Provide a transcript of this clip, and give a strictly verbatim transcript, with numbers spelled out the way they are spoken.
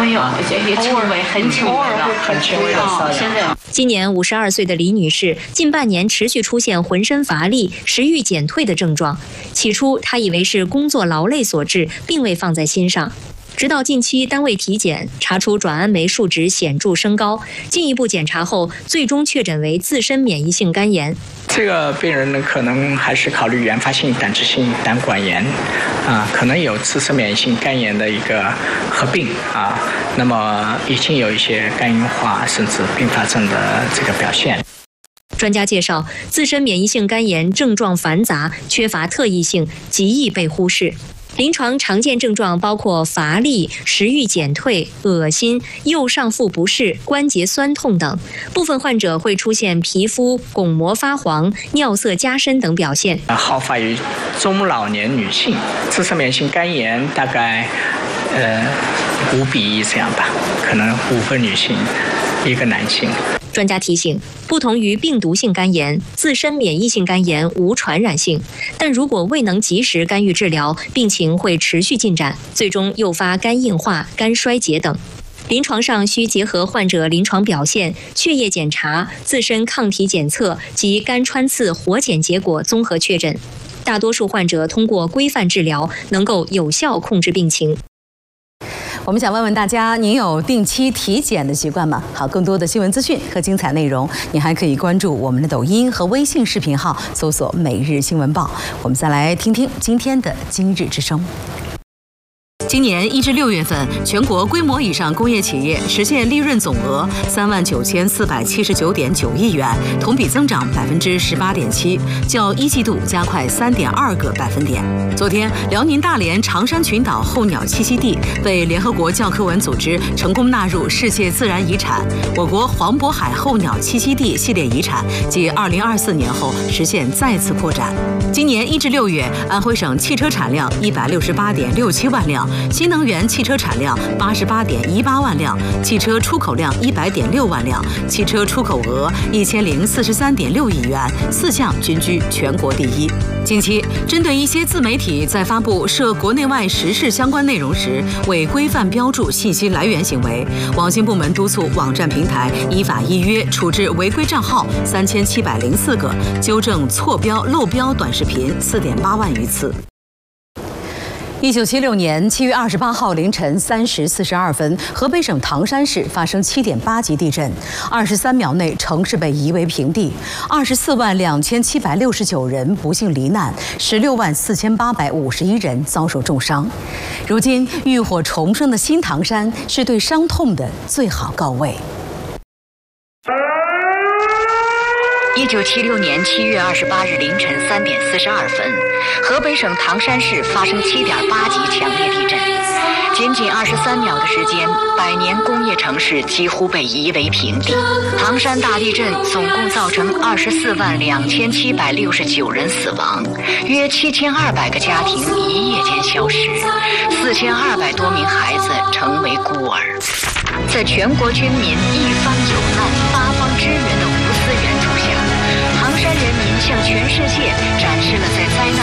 没有，也轻微，很轻微的， 很轻微的瘙痒。 现在。 今年五十二岁的李女士，近半年持续出现浑身乏力、食欲减退的症状。起初，她以为是工作劳累所致，并未放在心上。直到近期单位体检查出转氨酶数值显著升高，进一步检查后，最终确诊为自身免疫性肝炎。 这个病人呢，可能还是考虑原发性胆汁性胆管炎，啊，可能有自身免疫性肝炎的一个合并啊，那么已经有一些肝硬化甚至并发症的这个表现。 专家介绍，自身免疫性肝炎症状繁杂，缺乏特异性，极易被忽视。临床常见症状包括乏力、食欲减退、恶心、右上腹不适、关节酸痛等。部分患者会出现皮肤、巩膜发黄、尿色加深等表现。 好发于中老年女性，自身免疫性肝炎大概呃五比一这样吧，可能五个女性，一个男性。 专家提醒，不同于病毒性肝炎，自身免疫性肝炎无传染性，但如果未能及时干预治疗，病情会持续进展，最终诱发肝硬化、肝衰竭等。临床上需结合患者临床表现、血液检查、自身抗体检测及肝穿刺活检结果综合确诊。大多数患者通过规范治疗，能够有效控制病情。 我们想问问大家，您有定期体检的习惯吗？好，更多的新闻资讯和精彩内容，您还可以关注我们的抖音和微信视频号，搜索“每日新闻报”。我们再来听听今天的今日之声。今年一至六月份，全国规模以上工业企业实现利润总额三万九千四百七十九点九亿元，同比增长百分之十八点七，较一季度加快三点二个百分点。昨天，辽宁大连长山群岛候鸟栖息地被联合国教科文组织成功纳入世界自然遗产。我国黄渤海候鸟栖息地系列遗产继二零二四年后实现再次扩展。今年一至六月，安徽省汽车产量一百六十八点六七万辆。新能源汽车产量八十八点一八万辆，汽车出口量一百点六万辆，汽车出口额一千零四十三点六亿元，四项均居全国第一。近期，针对一些自媒体在发布涉国内外时事相关内容时未规范标注信息来源行为，网信部门督促网站平台依法依约处置违规账号三千七百零四个，纠正错标漏标短视频四点八万余次。一九七六年七月二十八号凌晨三时四十二分，河北省唐山市发生七点八级地震，二十三秒内城市被夷为平地，二十四万两千七百六十九人不幸罹难，十六万四千八百五十一人遭受重伤。如今浴火重生的新唐山是对伤痛的最好告慰。 一九七六年七月二十八日凌晨三点四十二分，河北省唐山市发生七点八级强烈地震。仅仅二十三秒的时间，百年工业城市几乎被夷为平地。唐山大地震总共造成二十四万两千七百六十九人死亡，约七千二百个家庭一夜间消失，四千二百多名孩子成为孤儿。在全国军民一方有难、八方支援的无私援助下，唐山人民向全世界展示了在灾难